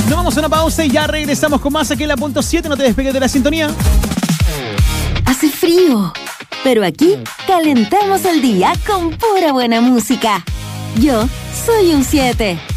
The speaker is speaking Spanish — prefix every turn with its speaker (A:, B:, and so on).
A: Nos vamos a una pausa y ya regresamos con más aquí en la punto 7. No te despegues de la sintonía.
B: Hace frío, pero aquí calentamos el día con pura buena música. Yo soy un 7.